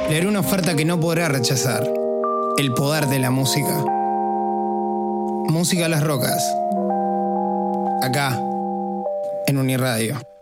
Le haré una oferta que no podrá rechazar. El poder de la música. Música a las rocas. Acá, en Uniradio.